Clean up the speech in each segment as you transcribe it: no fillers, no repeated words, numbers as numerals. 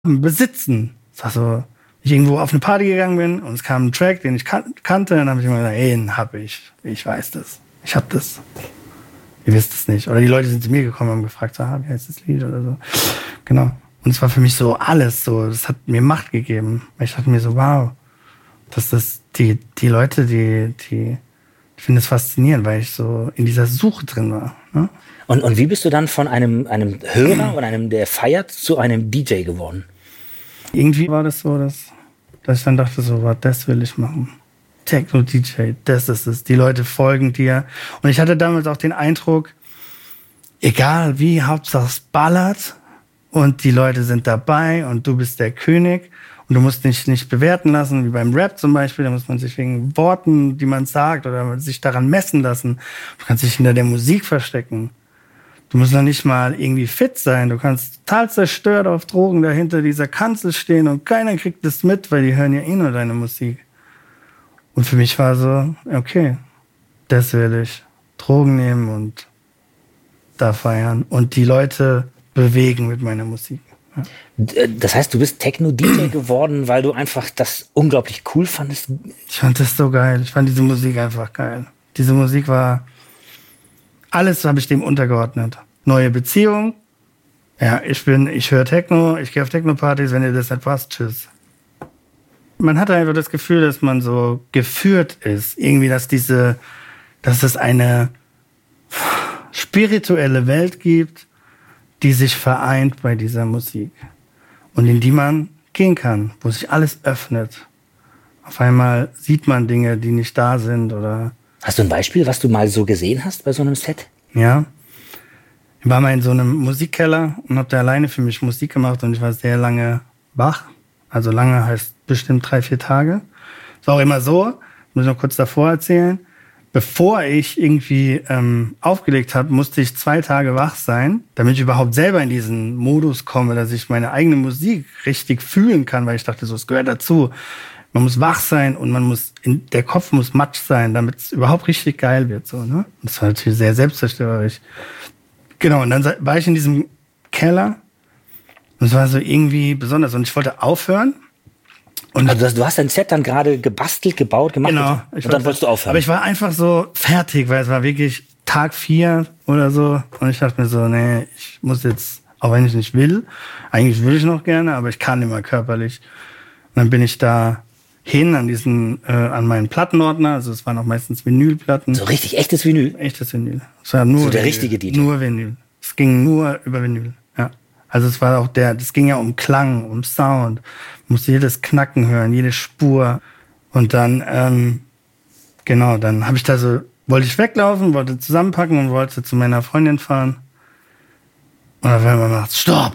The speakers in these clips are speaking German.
besitzen. Das war so, ich irgendwo auf eine Party gegangen bin und es kam ein Track, den ich kannte, dann habe ich immer gesagt, ey, den hab ich. Ich weiß das. Ich hab das. Ihr wisst es nicht. Oder die Leute sind zu mir gekommen und haben gefragt, so, wie heißt das Lied oder so. Genau. Und es war für mich so alles so, das hat mir Macht gegeben. Ich dachte mir so, wow, die Leute, ich finde es faszinierend, weil ich so in dieser Suche drin war. Ne? Und wie bist du dann von einem Hörer und einem, der feiert, zu einem DJ geworden? Irgendwie war das so, dass ich dann dachte, so, was, das will ich machen. Techno-DJ, das ist es. Die Leute folgen dir. Und ich hatte damals auch den Eindruck, egal wie, Hauptsache es ballert und die Leute sind dabei und du bist der König und du musst dich nicht bewerten lassen, wie beim Rap zum Beispiel. Da muss man sich wegen Worten, die man sagt oder sich daran messen lassen. Du kannst dich hinter der Musik verstecken. Du musst noch nicht mal irgendwie fit sein. Du kannst total zerstört auf Drogen da hinter dieser Kanzel stehen und keiner kriegt das mit, weil die hören ja eh nur deine Musik. Und für mich war so, okay, das will ich. Drogen nehmen und da feiern und die Leute bewegen mit meiner Musik. Ja. Das heißt, du bist Techno-DJ geworden, weil du einfach das unglaublich cool fandest? Ich fand das so geil. Ich fand diese Musik einfach geil. Diese Musik war, alles habe ich dem untergeordnet. Neue Beziehung. Ja, ich höre Techno, ich gehe auf Techno-Partys, wenn dir das nicht passt, tschüss. Man hatte einfach das Gefühl, dass man so geführt ist. Irgendwie, dass es eine spirituelle Welt gibt, die sich vereint bei dieser Musik. Und in die man gehen kann, wo sich alles öffnet. Auf einmal sieht man Dinge, die nicht da sind, oder. Hast du ein Beispiel, was du mal so gesehen hast bei so einem Set? Ja. Ich war mal in so einem Musikkeller und habe da alleine für mich Musik gemacht und ich war sehr lange wach. Also lange heißt bestimmt 3-4 Tage. Ist auch immer so, muss ich noch kurz davor erzählen. Bevor ich irgendwie aufgelegt habe, musste ich 2 Tage wach sein, damit ich überhaupt selber in diesen Modus komme, dass ich meine eigene Musik richtig fühlen kann, weil ich dachte, so, es gehört dazu. Man muss wach sein und der Kopf muss matsch sein, damit es überhaupt richtig geil wird. So, ne? Und das war natürlich sehr selbstzerstörerisch. Genau, und dann war ich in diesem Keller und es war so irgendwie besonders und ich wollte aufhören. Und also du hast dein Set dann gerade gebastelt, gebaut, gemacht. Genau. Und dann wolltest du aufhören. Aber ich war einfach so fertig, weil es war wirklich Tag 4 oder so. Und ich dachte mir so, nee, ich muss jetzt, auch wenn ich nicht will, eigentlich will ich noch gerne, aber ich kann immer körperlich. Und dann bin ich da hin an meinen Plattenordner, also es waren auch meistens Vinylplatten. So richtig echtes Vinyl? Echtes Vinyl. Es war nur so der Vinyl, richtige DJ? Nur Vinyl. Es ging nur über Vinyl, ja. Also es war auch das ging ja um Klang, um Sound. Man musste jedes Knacken hören, jede Spur. Und dann, dann habe ich wollte ich weglaufen, wollte zusammenpacken und wollte zu meiner Freundin fahren. Und auf einmal macht's Stopp!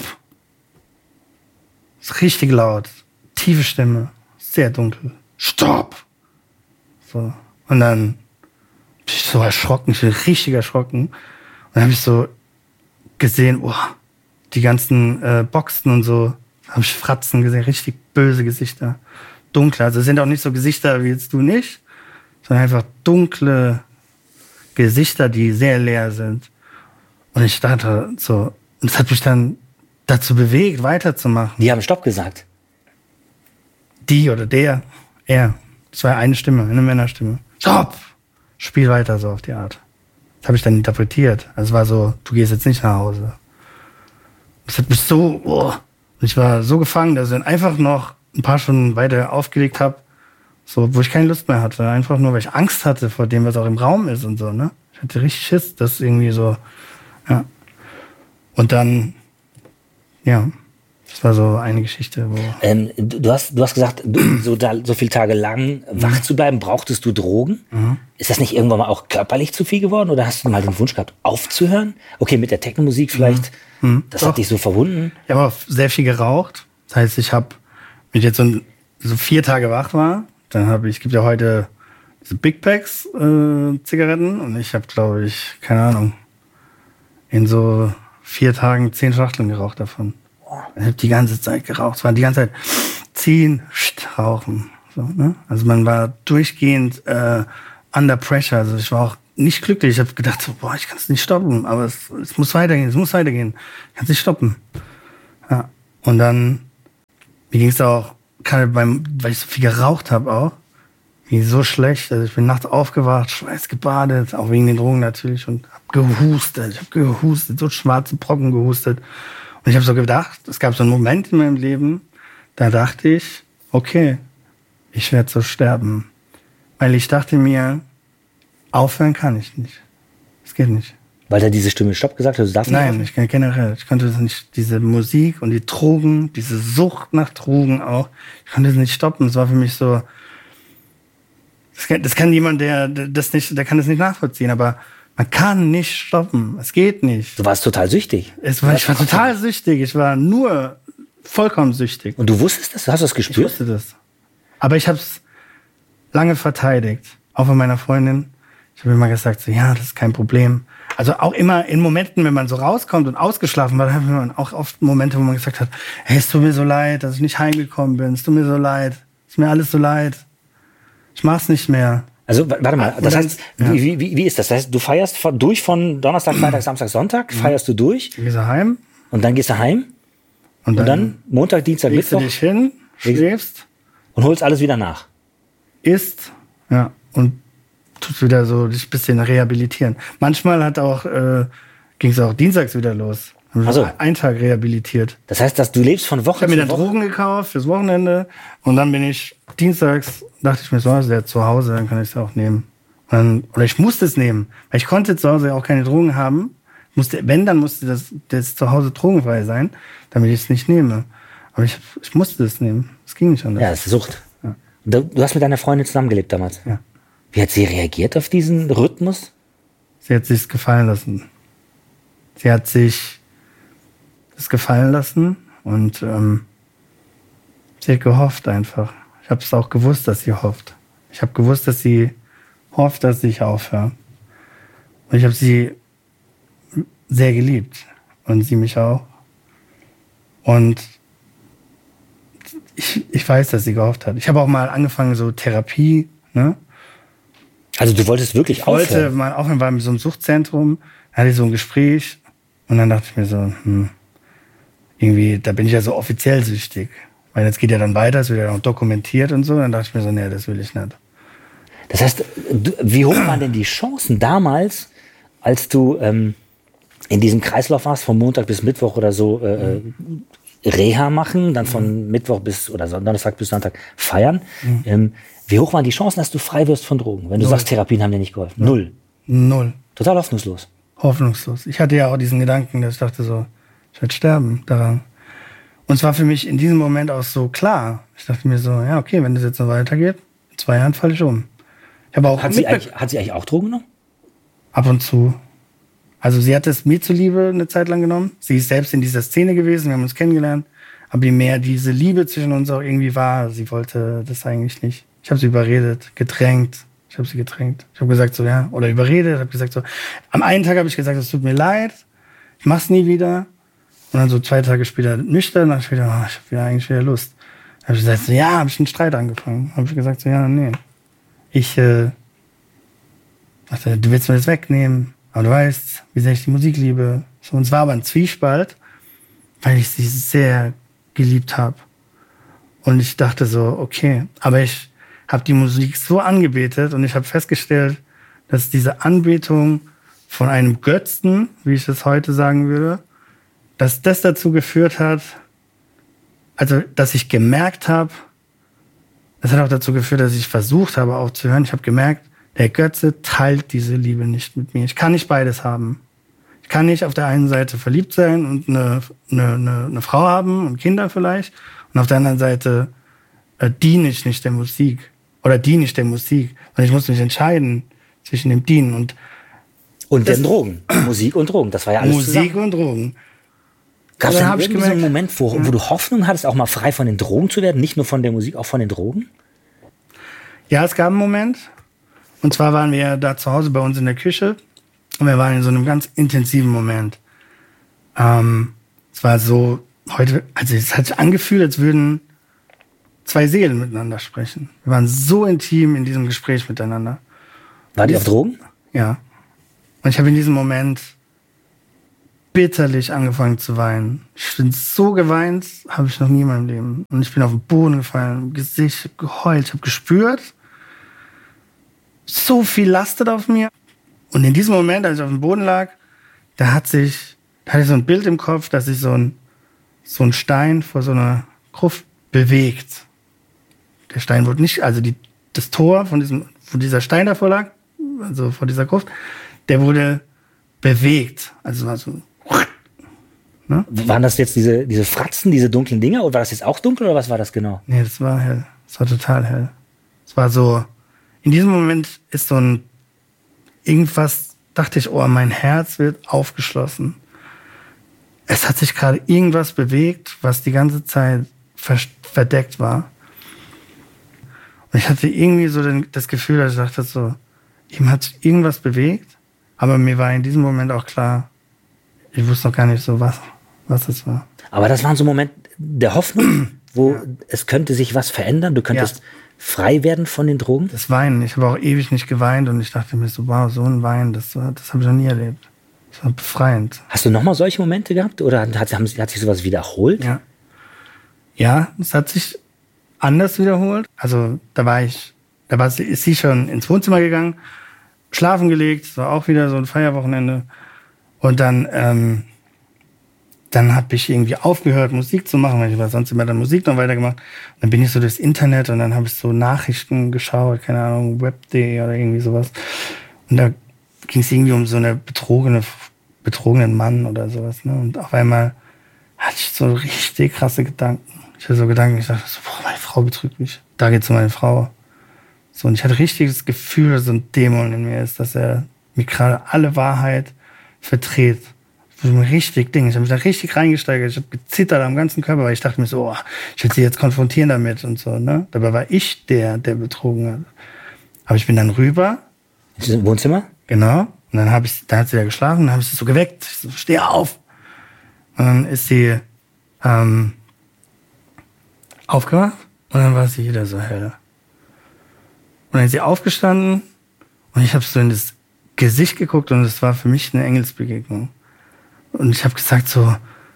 Ist richtig laut, tiefe Stimme, sehr dunkel. Stopp! So. Und dann bin ich so erschrocken, ich bin richtig erschrocken. Und dann habe ich so gesehen, die ganzen Boxen und so, habe ich Fratzen gesehen, richtig böse Gesichter. Dunkle, also es sind auch nicht so Gesichter wie jetzt du nicht, sondern einfach dunkle Gesichter, die sehr leer sind. Und ich dachte so, und es hat mich dann dazu bewegt, weiterzumachen. Die haben Stopp gesagt? Die oder er. Das war eine Stimme, eine Männerstimme. Stopp! Spiel weiter, so auf die Art. Das habe ich dann interpretiert. Also es war so, du gehst jetzt nicht nach Hause. Das hat mich so, ich war so gefangen, dass ich dann einfach noch ein paar Stunden weiter aufgelegt habe, so, wo ich keine Lust mehr hatte. Einfach nur, weil ich Angst hatte vor dem, was auch im Raum ist und so, ne? Ich hatte richtig Schiss, das irgendwie so, ja. Und dann, ja, das war so eine Geschichte, wo... Du hast gesagt, so viele Tage lang wach zu bleiben, brauchtest du Drogen? Mhm. Ist das nicht irgendwann mal auch körperlich zu viel geworden? Oder hast du mal den Wunsch gehabt, aufzuhören? Okay, mit der Techno-Musik vielleicht, das Doch. hat dich so verwunden? Ich habe auch sehr viel geraucht. Das heißt, wenn ich jetzt so 4 Tage wach war, dann gibt ja heute diese Big Packs Zigaretten und ich habe, glaube ich, keine Ahnung, in so 4 Tagen 10 Schachteln geraucht davon. Ich habe die ganze Zeit geraucht. Es war die ganze Zeit ziehen, rauchen. So, ne? Also man war durchgehend under pressure. Also ich war auch nicht glücklich. Ich habe gedacht, so, ich kann es nicht stoppen, aber es muss weitergehen, Ich kann es nicht stoppen. Ja. Und dann Mir ging es auch, gerade weil ich so viel geraucht habe auch, mir ging so schlecht. Also ich bin nachts aufgewacht, schweißgebadet, auch wegen den Drogen natürlich und habe gehustet. Ich habe gehustet, so schwarze Brocken gehustet. Und ich habe so gedacht, es gab so einen Moment in meinem Leben, da dachte ich, okay, ich werde so sterben. Weil ich dachte mir, aufhören kann ich nicht. Es geht nicht. Weil da diese Stimme Stopp gesagt hat, du darfst nicht Nein, aufhören? ich kann generell. Ich konnte das nicht, diese Musik und die Drogen, diese Sucht nach Drogen auch, ich konnte das nicht stoppen. Es war für mich so, das kann jemand, der kann das nicht nachvollziehen, aber man kann nicht stoppen. Es geht nicht. Du warst total süchtig. Ich war total süchtig. Ich war nur vollkommen süchtig. Und du wusstest das? Hast du das Ich gespürt? wusste das. Aber ich habe es lange verteidigt. Auch von meiner Freundin. Ich habe immer gesagt, so, ja, das ist kein Problem. Also auch immer in Momenten, wenn man so rauskommt und ausgeschlafen war, dann hat man auch oft Momente, wo man gesagt hat, hey, es tut mir so leid, dass ich nicht heimgekommen bin. Es tut mir so leid. Es ist mir alles so leid. Ich mach's nicht mehr. Also warte mal, das heißt, ja. wie ist das? Das heißt, du feierst von Donnerstag, Freitag, Samstag, Sonntag, feierst du durch Gehst du heim und dann gehst du heim und dann Montag, Dienstag, legst du Mittwoch dich hin, schläfst, und holst alles wieder nach. isst, ja, und tust wieder so dich ein bisschen rehabilitieren. Manchmal ging es auch dienstags wieder los. Haben so. einen Tag rehabilitiert. Das heißt, dass du lebst von Ich Woche habe mir zu dann Woche. Drogen gekauft fürs Wochenende und dann bin ich dienstags, dachte ich mir so, ist der zu Hause, dann kann ich es auch nehmen. Oder ich musste es nehmen, weil ich konnte zu Hause auch keine Drogen haben. Dann musste das zu Hause drogenfrei sein, damit ich es nicht nehme. Aber ich musste es nehmen. Es ging nicht anders. Ja, das ist Sucht. Ja. Du hast mit deiner Freundin zusammengelebt damals. Ja. Wie hat sie reagiert auf diesen Rhythmus? Sie hat sich's gefallen lassen. Sie hat sich das gefallen lassen und sie hat gehofft einfach. Ich habe es auch gewusst, dass sie hofft. Ich habe gewusst, dass sie hofft, dass ich aufhöre. Und ich habe sie sehr geliebt und sie mich auch. Und ich weiß, dass sie gehofft hat. Ich habe auch mal angefangen, so Therapie, ne? Also du wolltest wirklich Ich wollte aufhören? mal aufhören, war in so einem Suchtzentrum, da hatte ich so ein Gespräch und dann dachte ich mir so, irgendwie, da bin ich ja so offiziell süchtig. Weil jetzt geht ja dann weiter, es wird ja auch dokumentiert und so. Dann dachte ich mir so, nee, das will ich nicht. Das heißt, wie hoch waren denn die Chancen damals, als du in diesem Kreislauf warst, von Montag bis Mittwoch oder so Reha machen, dann von Mittwoch bis oder Donnerstag bis Sonntag feiern? Wie hoch waren die Chancen, dass du frei wirst von Drogen? Wenn du sagst, Therapien haben dir nicht geholfen. Null. Null. Total hoffnungslos. Hoffnungslos. Ich hatte ja auch diesen Gedanken, dass ich dachte so, ich werde sterben daran. Und es war für mich in diesem Moment auch so klar. Ich dachte mir so, ja, okay, wenn das jetzt so weitergeht, in 2 Jahren falle ich um. Ich habe auch Hat sie eigentlich auch Drogen genommen? ab und zu. Also sie hat es mir zuliebe eine Zeit lang genommen. Sie ist selbst in dieser Szene gewesen, wir haben uns kennengelernt. Aber je mehr diese Liebe zwischen uns auch irgendwie war, sie wollte das eigentlich nicht. Ich habe sie überredet, gedrängt. Ich habe sie gedrängt. Ich habe gesagt so, ja, oder überredet, habe gesagt so. Am einen Tag habe ich gesagt, es tut mir leid, ich mach's nie wieder. Und dann so 2 Tage später nüchtern, dann ich wieder, ich habe wieder eigentlich wieder Lust. Dann habe ich gesagt so, ja, habe ich einen Streit angefangen. Habe ich gesagt so, ja, nee. Ich dachte, du willst mir das wegnehmen, aber du weißt, wie sehr ich die Musik liebe. So, und es war aber ein Zwiespalt, weil ich sie sehr geliebt habe. Und ich dachte so, okay, aber ich habe die Musik so angebetet und ich habe festgestellt, dass diese Anbetung von einem Götzen, wie ich es heute sagen würde, dass das dazu geführt hat, also dass ich gemerkt habe, das hat auch dazu geführt, dass ich versucht habe aufzuhören. Ich habe gemerkt, der Götze teilt diese Liebe nicht mit mir. Ich kann nicht beides haben. Ich kann nicht auf der einen Seite verliebt sein und eine Frau haben und Kinder vielleicht und auf der anderen Seite diene ich nicht der Musik oder diene ich der Musik. Und ich muss mich entscheiden zwischen dem Dienen und den Drogen. Musik und Drogen, das war ja alles Musik zusammen. und Drogen. Gab es dann denn hab ich irgendwie so einen gemerkt, Moment, wo du Hoffnung hattest, auch mal frei von den Drogen zu werden? Nicht nur von der Musik, auch von den Drogen? Ja, es gab einen Moment. Und zwar waren wir da zu Hause bei uns in der Küche. Und wir waren in so einem ganz intensiven Moment. Es war so, es hat sich angefühlt, als würden 2 Seelen miteinander sprechen. Wir waren so intim in diesem Gespräch miteinander. War die auf Drogen? Ja. Und ich habe in diesem Moment bitterlich angefangen zu weinen. Ich bin so geweint, habe ich noch nie in meinem Leben. Und ich bin auf den Boden gefallen, im Gesicht, hab geheult, habe gespürt, so viel lastet auf mir. Und in diesem Moment, als ich auf dem Boden lag, da hatte ich so ein Bild im Kopf, dass sich so ein Stein vor so einer Gruft bewegt. Der Stein wurde nicht, also das Tor wo dieser Stein davor lag, also vor dieser Gruft, der wurde bewegt. Also war so. Ne? Waren das jetzt diese Fratzen, diese dunklen Dinger? Oder war das jetzt auch dunkel oder was war das genau? Nee, das war hell. Das war total hell. Es war so, in diesem Moment ist so ein irgendwas, dachte ich, oh, mein Herz wird aufgeschlossen. Es hat sich gerade irgendwas bewegt, was die ganze Zeit verdeckt war. Und ich hatte irgendwie so das Gefühl, dass ich dachte so, ihm hat sich irgendwas bewegt, aber mir war in diesem Moment auch klar, ich wusste noch gar nicht so, was es war. Aber das war so ein Moment der Hoffnung, wo es könnte sich was verändern, du könntest frei werden von den Drogen? Das Weinen, ich habe auch ewig nicht geweint und ich dachte mir so, wow, so ein Wein, das habe ich noch nie erlebt. Das war befreiend. Hast du nochmal solche Momente gehabt oder hat sich sowas wiederholt? Ja, es hat sich anders wiederholt. Also ist sie schon ins Wohnzimmer gegangen, schlafen gelegt, es war auch wieder so ein Feierwochenende. Und dann habe ich irgendwie aufgehört, Musik zu machen, weil ich war sonst immer dann Musik noch weitergemacht. Und dann bin ich so durchs Internet und dann habe ich so Nachrichten geschaut, keine Ahnung, Web.de oder irgendwie sowas. Und da ging es irgendwie um so eine betrogenen Mann oder sowas. Ne? Und auf einmal hatte ich so richtig krasse Gedanken. Ich hatte so Gedanken, ich dachte so, boah, meine Frau betrügt mich. Da geht's um meine Frau. So, und ich hatte richtig das Gefühl, dass so ein Dämon in mir ist, dass er mir gerade alle Wahrheit verdreht. So ein richtig Ding. Ich habe mich da richtig reingesteigert. Ich habe gezittert am ganzen Körper, weil ich dachte mir so, oh, ich will sie jetzt konfrontieren damit und so. Ne? Dabei war ich der betrogen hat. Aber ich bin dann rüber. Ist das im Wohnzimmer? Genau. Und dann hat sie ja geschlafen, dann habe ich sie so geweckt. Ich so, steh auf. Und dann ist sie aufgewacht und dann war sie wieder so hell. Und dann ist sie aufgestanden und ich habe so in das Gesicht geguckt und es war für mich eine Engelsbegegnung. Und ich habe gesagt so,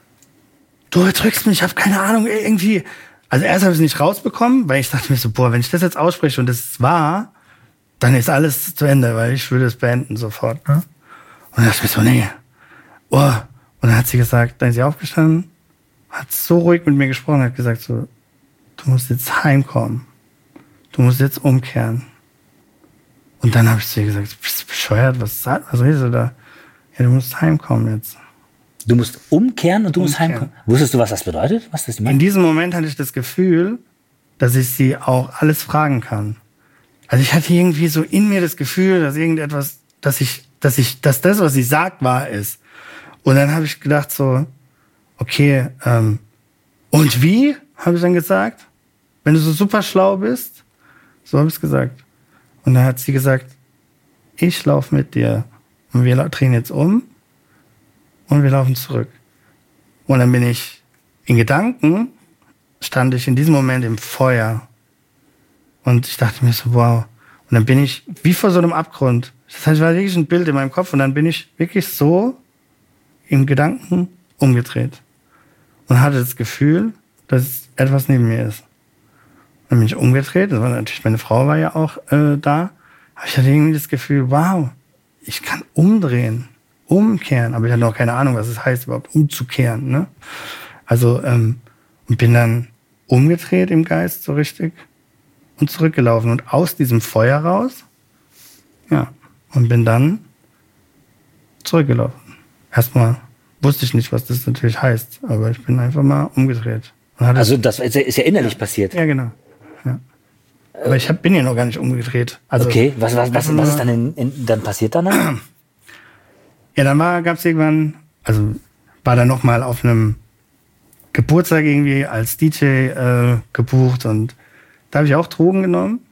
du betrügst mich, ich habe keine Ahnung, irgendwie. Also erst habe ich es nicht rausbekommen, weil ich dachte mir so, boah, wenn ich das jetzt ausspreche und das ist wahr, dann ist alles zu Ende, weil ich würde es beenden sofort. Ne? Und dann dachte ich mir so, nee. Oh. Und dann hat sie gesagt, dann ist sie aufgestanden, hat so ruhig mit mir gesprochen, hat gesagt so, du musst jetzt heimkommen. Du musst jetzt umkehren. Und dann habe ich zu ihr gesagt, bist du bescheuert? Was redest du da? Ja, du musst heimkommen jetzt. Du musst umkehren und du musst heimkommen. Wusstest du, was das bedeutet? Was das In diesem Moment hatte ich das Gefühl, dass ich sie auch alles fragen kann. Also ich hatte irgendwie so in mir das Gefühl, dass irgendetwas, dass das, was sie sagt, wahr ist. Und dann habe ich gedacht so, okay, und wie? Habe ich dann gesagt. Wenn du so super schlau bist, so habe ich es gesagt. Und dann hat sie gesagt, ich laufe mit dir. Und wir drehen jetzt um und wir laufen zurück. Und dann bin ich in Gedanken, stand ich in diesem Moment im Feuer. Und ich dachte mir so, wow. Und dann bin ich wie vor so einem Abgrund. Das heißt, es war wirklich ein Bild in meinem Kopf. Und dann bin ich wirklich so im Gedanken umgedreht. Und hatte das Gefühl, dass etwas neben mir ist. Dann bin ich umgedreht. Das war natürlich, meine Frau war ja auch da. Aber ich hatte irgendwie das Gefühl, wow, ich kann umdrehen, umkehren. Aber ich hatte noch keine Ahnung, was es heißt, überhaupt umzukehren. Ne? Also, und bin dann umgedreht im Geist so richtig und zurückgelaufen. Und aus diesem Feuer raus, ja, und bin dann zurückgelaufen. Erstmal wusste ich nicht, was das natürlich heißt, aber ich bin einfach mal umgedreht. Also das ist ja innerlich passiert. Ja, genau. Ja. Aber ich bin ja noch gar nicht umgedreht. Also, okay, was ist dann dann passiert danach? Ja, dann gab es irgendwann, also war dann noch mal auf einem Geburtstag irgendwie als DJ gebucht und da habe ich auch Drogen genommen.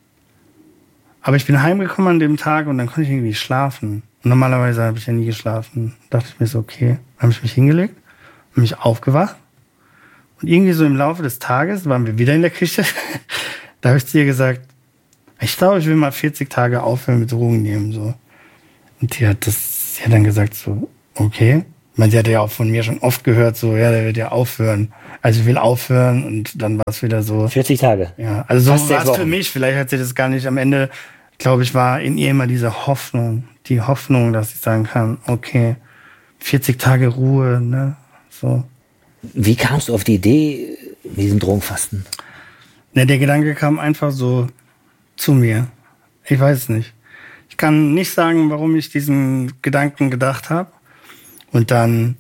Aber ich bin heimgekommen an dem Tag und dann konnte ich irgendwie schlafen. Und normalerweise habe ich ja nie geschlafen. Da dachte ich mir so, okay. Dann habe ich mich hingelegt und mich aufgewacht. Und irgendwie so im Laufe des Tages waren wir wieder in der Küche. Da habe ich zu ihr gesagt, ich glaube, ich will mal 40 Tage aufhören mit Drogen nehmen. So. Und sie hat dann gesagt so, okay. Man, sie hatte ja auch von mir schon oft gehört, so, ja, der wird ja aufhören. Also ich will aufhören und dann war es wieder so. 40 Tage. Ja, also so war es Wochen. für mich. Vielleicht hat sie das gar nicht am Ende, glaube ich, war in ihr immer diese Hoffnung. Die Hoffnung, dass ich sagen kann, okay, 40 Tage Ruhe, ne, so. Wie kamst du auf die Idee mit diesem Drogenfasten? Ne, der Gedanke kam einfach so zu mir. Ich weiß es nicht. Ich kann nicht sagen, warum ich diesen Gedanken gedacht habe. Und dann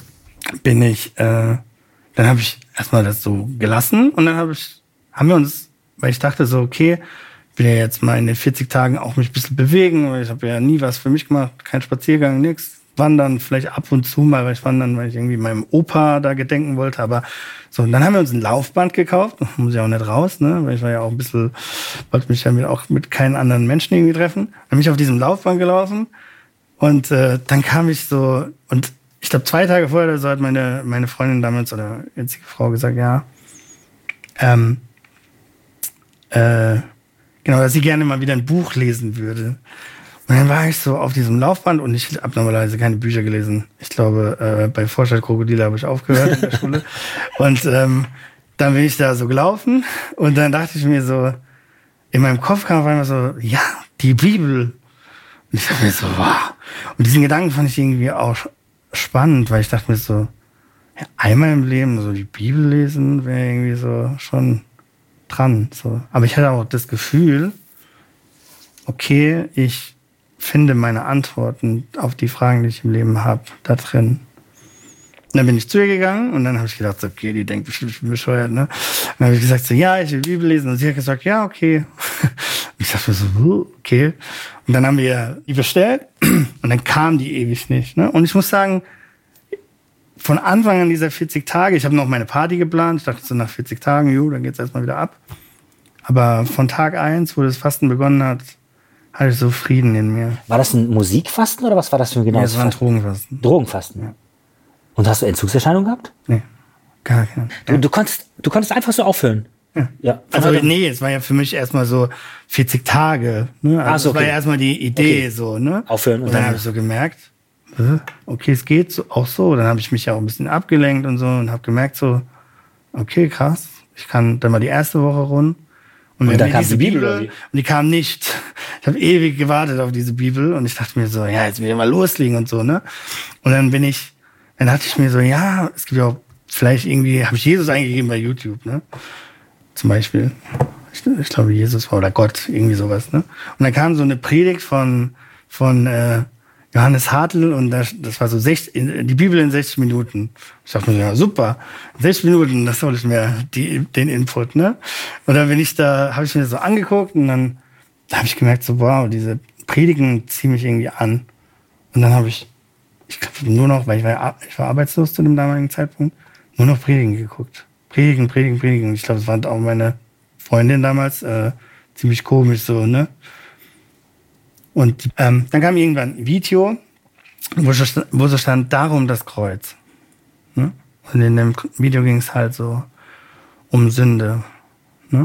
dann habe ich erstmal das so gelassen und dann haben wir uns, weil ich dachte so, okay, ich will ja jetzt mal in den 40 Tagen auch mich ein bisschen bewegen, weil ich habe ja nie was für mich gemacht, kein Spaziergang, nix. Wandern, vielleicht ab und zu mal, weil ich irgendwie meinem Opa da gedenken wollte, aber so, und dann haben wir uns ein Laufband gekauft, muss ja auch nicht raus, ne, weil ich war ja auch ein bisschen, wollte mich ja auch mit keinen anderen Menschen irgendwie treffen. Dann bin ich auf diesem Laufband gelaufen und dann kam ich so, und ich glaube 2 Tage vorher, so hat meine Freundin damals oder jetzige Frau gesagt, ja, genau, dass sie gerne mal wieder ein Buch lesen würde. Und dann war ich so auf diesem Laufband und ich habe normalerweise keine Bücher gelesen. Ich glaube, bei Vorstadt Krokodile habe ich aufgehört in der Schule. Und dann bin ich da so gelaufen und dann dachte ich mir so, in meinem Kopf kam auf einmal so, ja, die Bibel. Und ich dachte mir so, wow. Und diesen Gedanken fand ich irgendwie auch spannend, weil ich dachte mir so, ja, einmal im Leben so die Bibel lesen wäre irgendwie so schon dran. So. Aber ich hatte auch das Gefühl, okay, ich finde meine Antworten auf die Fragen, die ich im Leben habe, da drin. Und dann bin ich zu ihr gegangen und dann habe ich gedacht, so, okay, die denkt bestimmt, ich bin bescheuert, ne? Und dann habe ich gesagt, so, ja, ich will Bibel lesen. Und sie hat gesagt, ja, okay. Und ich dachte mir so, okay. Und dann haben wir die bestellt und dann kam die ewig nicht, ne? Und ich muss sagen, von Anfang an dieser 40 Tage, ich habe noch meine Party geplant, ich dachte so nach 40 Tagen, dann geht's erstmal wieder ab. Aber von Tag 1, wo das Fasten begonnen hat, hatte ich so Frieden in mir. War das ein Musikfasten oder was war das für ein genaues Fasten? Ja, es war ein Drogenfasten. Drogenfasten? Ja. Und hast du Entzugserscheinungen gehabt? Nee, gar keine. Du konntest einfach so aufhören? Ja. Also nee, es war ja für mich erstmal so 40 Tage. Ne? Also okay. Das war ja erstmal die Idee so. Ne? Aufhören. Und dann habe ich so gemerkt, okay, es geht so, auch so. Dann habe ich mich ja auch ein bisschen abgelenkt und so und habe gemerkt so, okay, krass, ich kann dann mal die erste Woche runden. Und dann kam die Bibel oder wie? Und die kam nicht. Ich habe ewig gewartet auf diese Bibel und ich dachte mir so, ja, jetzt will ich mal loslegen und so, ne? Und dann dachte ich mir so, ja, es gibt ja auch, vielleicht irgendwie, habe ich Jesus eingegeben bei YouTube, ne? Zum Beispiel. Ich glaube, Jesus war oder Gott, irgendwie sowas, ne? Und dann kam so eine Predigt von Johannes Hartl und das war so die Bibel in 60 Minuten. Ich dachte mir, ja, super, 60 Minuten, das soll ich mir den Input, ne? Und dann habe ich mir das so angeguckt und dann habe ich gemerkt, so, wow, diese Predigen ziehen mich irgendwie an. Und dann habe ich glaube nur noch, weil ich war arbeitslos zu dem damaligen Zeitpunkt, nur noch Predigen geguckt. Predigen. Und ich glaube, das war auch meine Freundin damals, ziemlich komisch so, ne? Und dann kam irgendwann ein Video, wo so stand, darum das Kreuz. Ne? Und in dem Video ging es halt so um Sünde. Ne?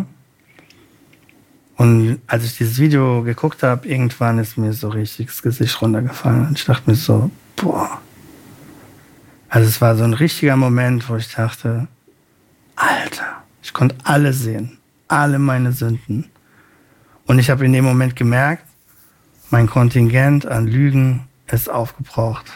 Und als ich dieses Video geguckt habe, irgendwann ist mir so richtig das Gesicht runtergefallen. Und ich dachte mir so, boah. Also es war so ein richtiger Moment, wo ich dachte, Alter, ich konnte alles sehen. Alle meine Sünden. Und ich habe in dem Moment gemerkt, mein Kontingent an Lügen ist aufgebraucht.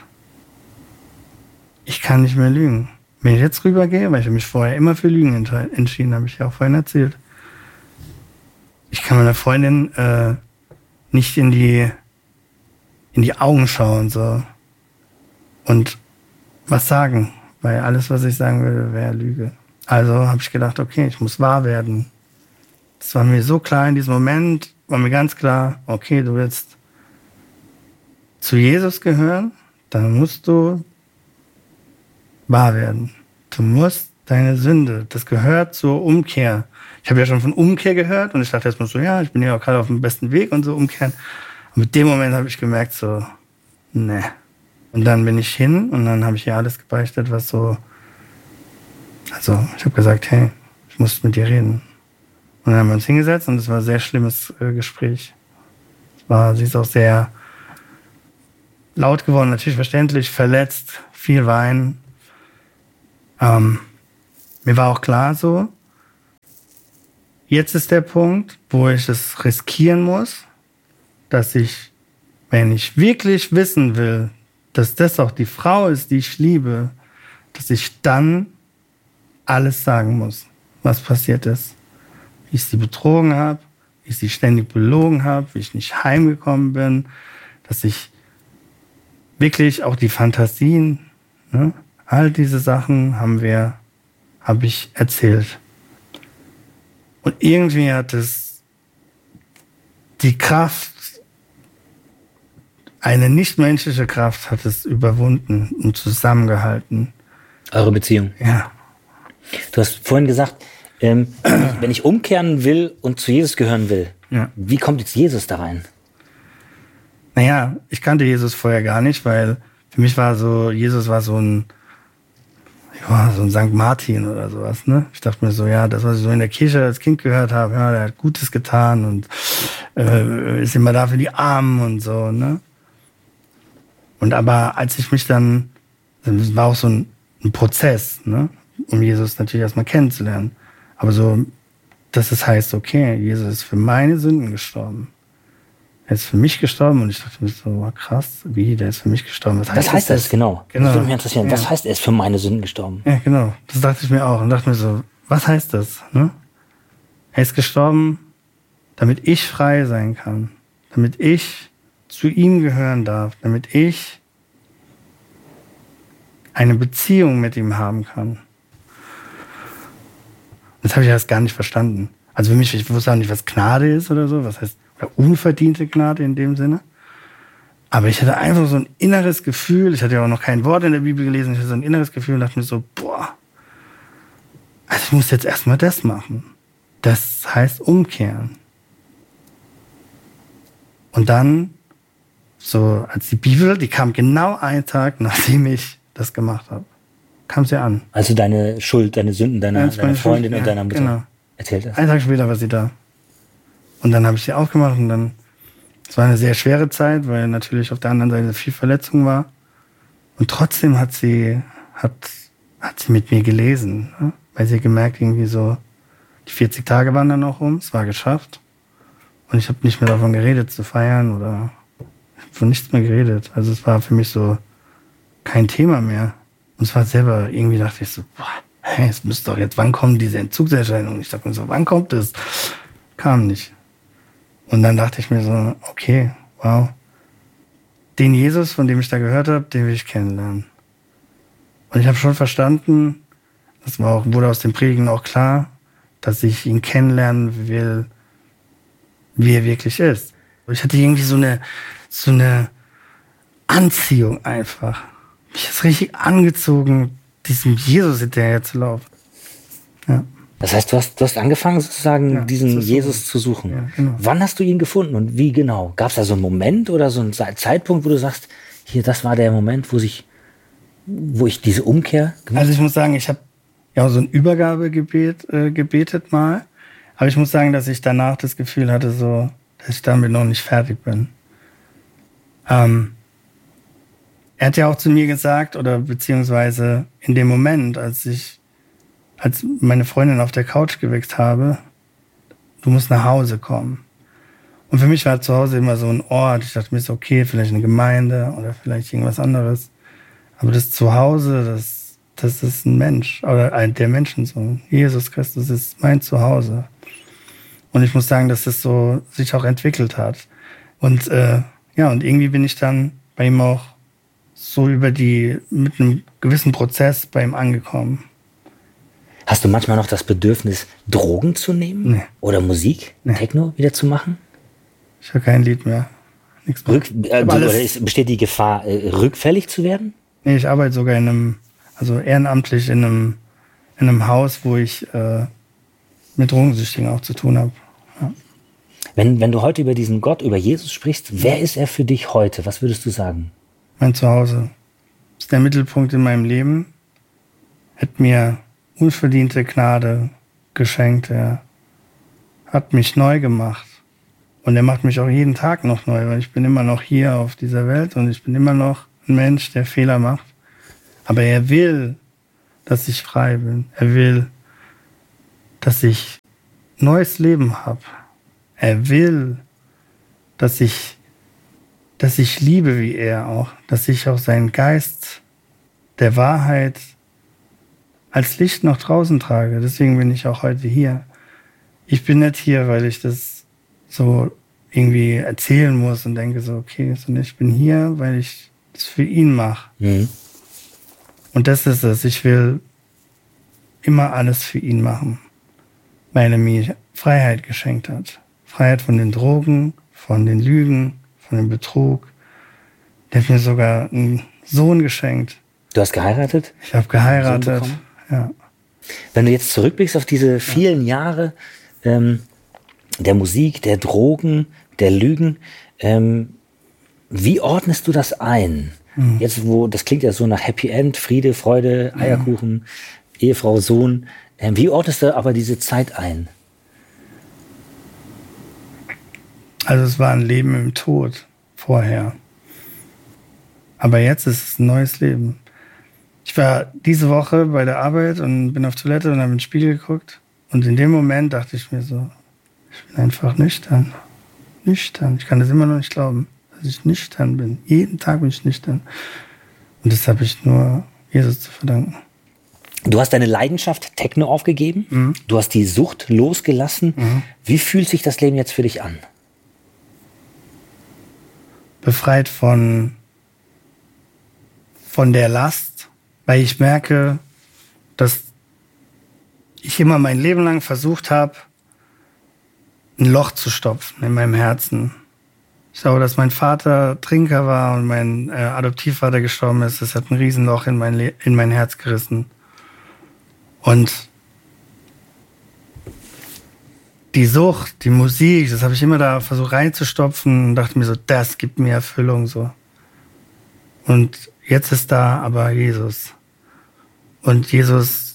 Ich kann nicht mehr lügen. Wenn ich jetzt rübergehe, weil ich mich vorher immer für Lügen entschieden habe, ich ja auch vorhin erzählt. Ich kann meiner Freundin nicht in die Augen schauen so und was sagen, weil alles, was ich sagen würde, wäre Lüge. Also habe ich gedacht, okay, ich muss wahr werden. Das war mir so klar in diesem Moment, war mir ganz klar, okay, du willst zu Jesus gehören, dann musst du wahr werden. Du musst deine Sünde, das gehört zur Umkehr. Ich habe ja schon von Umkehr gehört und ich dachte erstmal so, ja, ich bin ja auch gerade auf dem besten Weg und so umkehren. Und mit dem Moment habe ich gemerkt so, ne. Und dann bin ich hin und dann habe ich ihr alles gebeichtet, was so, also ich habe gesagt, hey, ich muss mit dir reden. Und dann haben wir uns hingesetzt und es war ein sehr schlimmes Gespräch. Sie ist auch sehr laut geworden, natürlich verständlich, verletzt, viel weinen. Mir war auch klar so, jetzt ist der Punkt, wo ich es riskieren muss, dass ich, wenn ich wirklich wissen will, dass das auch die Frau ist, die ich liebe, dass ich dann alles sagen muss, was passiert ist. Wie ich sie betrogen habe, wie ich sie ständig belogen habe, wie ich nicht heimgekommen bin, dass ich wirklich auch die Fantasien, ne, all diese Sachen habe ich erzählt. Und irgendwie hat es die Kraft, eine nichtmenschliche Kraft hat es überwunden und zusammengehalten. Eure Beziehung? Ja. Du hast vorhin gesagt, wenn ich umkehren will und zu Jesus gehören will, Ja. Wie kommt jetzt Jesus da rein? Naja, ich kannte Jesus vorher gar nicht, weil für mich war so, Jesus war so ein St. Martin oder sowas, ne? Ich dachte mir so, ja, das, was ich so in der Kirche als Kind gehört habe, ja, der hat Gutes getan und ist immer da für die Armen und so, ne? Und aber als ich mich dann, das war auch so ein Prozess, ne? Um Jesus natürlich erstmal kennenzulernen. Aber so, dass es heißt, okay, Jesus ist für meine Sünden gestorben. Er ist für mich gestorben und ich dachte mir so, wow, krass, wie, der ist für mich gestorben. Was heißt das genau? Das würde mich interessieren. Ja. Was heißt, er ist für meine Sünden gestorben? Ja, genau. Das dachte ich mir auch und dachte mir so, was heißt das? Ne? Er ist gestorben, damit ich frei sein kann. Damit ich zu ihm gehören darf. Damit ich eine Beziehung mit ihm haben kann. Das habe ich erst gar nicht verstanden. Also für mich, ich wusste auch nicht, was Gnade ist oder so. Was heißt, oder unverdiente Gnade in dem Sinne. Aber ich hatte einfach so ein inneres Gefühl, ich hatte ja auch noch kein Wort in der Bibel gelesen, ich hatte so ein inneres Gefühl und dachte mir so, boah, also ich muss jetzt erstmal das machen. Das heißt umkehren. Und dann, so als die Bibel, die kam genau einen Tag, nachdem ich das gemacht habe, kam sie an. Also deine Schuld, deine Sünden deiner Freundin und deiner Mutter. Genau. Erzählt das. Einen Tag später war sie da. Und dann habe ich sie aufgemacht und dann, es war eine sehr schwere Zeit, weil natürlich auf der anderen Seite viel Verletzung war. Und trotzdem hat sie mit mir gelesen, ne? Weil sie gemerkt, irgendwie so, die 40 Tage waren dann auch es war geschafft. Und ich habe nicht mehr davon geredet zu feiern oder von nichts mehr geredet. Also es war für mich so kein Thema mehr. Und es war selber, irgendwie dachte ich so, boah, hey, es müsste doch jetzt, wann kommen diese Entzugserscheinungen? Ich dachte mir so, wann kommt es? Kam nicht. Und dann dachte ich mir so, okay, wow, den Jesus, von dem ich da gehört habe, den will ich kennenlernen. Und ich habe schon verstanden, das wurde aus dem Predigen auch klar, dass ich ihn kennenlernen will, wie er wirklich ist. Und ich hatte irgendwie so eine Anziehung einfach. Mich ist richtig angezogen, diesem Jesus hinterher zu laufen. Ja. Das heißt, du hast angefangen, sozusagen diesen Jesus zu suchen. Ja, genau. Wann hast du ihn gefunden und wie genau? Gab es da so einen Moment oder so einen Zeitpunkt, wo du sagst, hier, das war der Moment, wo ich diese Umkehr gemacht habe? Also ich muss sagen, ich habe ja auch so ein Übergabegebet gebetet mal. Aber ich muss sagen, dass ich danach das Gefühl hatte, so, dass ich damit noch nicht fertig bin. Er hat ja auch zu mir gesagt, oder beziehungsweise in dem Moment, als meine Freundin auf der Couch geweckt habe, du musst nach Hause kommen. Und für mich war zu Hause immer so ein Ort. Ich dachte mir so, okay, vielleicht eine Gemeinde oder vielleicht irgendwas anderes. Aber das Zuhause, das ist ein Mensch oder ein der Menschensohn. Jesus Christus ist mein Zuhause. Und ich muss sagen, dass das so sich auch entwickelt hat. Und und irgendwie bin ich dann bei ihm auch so mit einem gewissen Prozess bei ihm angekommen. Hast du manchmal noch das Bedürfnis, Drogen zu nehmen? Nee. Oder Musik, Techno wieder zu machen? Ich höre kein Lied mehr. Nichts mehr. Besteht die Gefahr, rückfällig zu werden? Nee, ich arbeite sogar ehrenamtlich in einem Haus, wo ich mit Drogensüchtigen auch zu tun habe. Ja. Wenn du heute über diesen Gott, über Jesus sprichst, wer ist er für dich heute? Was würdest du sagen? Mein Zuhause ist der Mittelpunkt in meinem Leben. Hat mir unverdiente Gnade geschenkt. Er hat mich neu gemacht. Und er macht mich auch jeden Tag noch neu, weil ich bin immer noch hier auf dieser Welt und ich bin immer noch ein Mensch, der Fehler macht. Aber er will, dass ich frei bin. Er will, dass ich neues Leben habe. Er will, dass ich liebe wie er auch. Dass ich auch seinen Geist der Wahrheit als Licht nach draußen trage. Deswegen bin ich auch heute hier. Ich bin nicht hier, weil ich das so irgendwie erzählen muss und denke so, okay, sondern ich bin hier, weil ich das für ihn mache. Mhm. Und das ist es. Ich will immer alles für ihn machen, weil er mir Freiheit geschenkt hat. Freiheit von den Drogen, von den Lügen, von dem Betrug. Der hat mir sogar einen Sohn geschenkt. Du hast geheiratet? Ich habe geheiratet, ja. Wenn du jetzt zurückblickst auf diese vielen Jahre der Musik, der Drogen, der Lügen, wie ordnest du das ein? Jetzt, das klingt ja so nach Happy End, Friede, Freude, Eierkuchen, Ehefrau, Sohn. Wie ordnest du aber diese Zeit ein? Also es war ein Leben im Tod vorher. Aber jetzt ist es ein neues Leben. Ich war diese Woche bei der Arbeit und bin auf Toilette und habe in den Spiegel geguckt. Und in dem Moment dachte ich mir so, ich bin einfach nüchtern. Nüchtern. Ich kann das immer noch nicht glauben, dass ich nüchtern bin. Jeden Tag bin ich nüchtern. Und das habe ich nur Jesus zu verdanken. Du hast deine Leidenschaft Techno aufgegeben. Mhm. Du hast die Sucht losgelassen. Mhm. Wie fühlt sich das Leben jetzt für dich an? Befreit von der Last, weil ich merke, dass ich immer mein Leben lang versucht habe, ein Loch zu stopfen in meinem Herzen. Ich glaube, dass mein Vater Trinker war und mein Adoptivvater gestorben ist. Das hat ein Riesenloch in mein Herz gerissen. Und die Sucht, die Musik, das habe ich immer da versucht reinzustopfen und dachte mir so, das gibt mir Erfüllung so. Und jetzt ist da aber Jesus. Und Jesus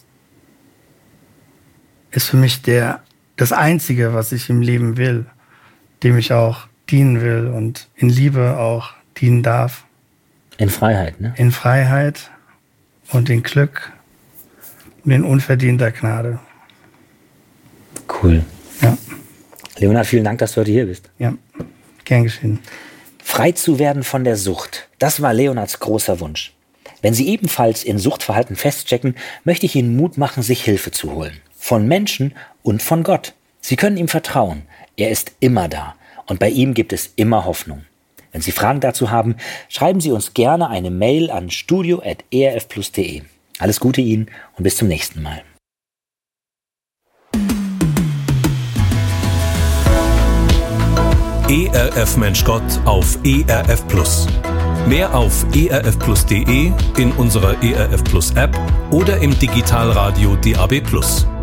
ist für mich das Einzige, was ich im Leben will, dem ich auch dienen will und in Liebe auch dienen darf. In Freiheit, ne? In Freiheit und in Glück und in unverdienter Gnade. Cool. Ja. Leonhard, vielen Dank, dass du heute hier bist. Ja, gern geschehen. Frei zu werden von der Sucht, das war Leonhards großer Wunsch. Wenn Sie ebenfalls in Suchtverhalten feststecken, möchte ich Ihnen Mut machen, sich Hilfe zu holen. Von Menschen und von Gott. Sie können ihm vertrauen. Er ist immer da. Und bei ihm gibt es immer Hoffnung. Wenn Sie Fragen dazu haben, schreiben Sie uns gerne eine Mail an studio@erfplus.de. Alles Gute Ihnen und bis zum nächsten Mal. ERF Mensch Gott auf ERF Plus. Mehr auf erfplus.de, in unserer ERF Plus App oder im Digitalradio DAB+.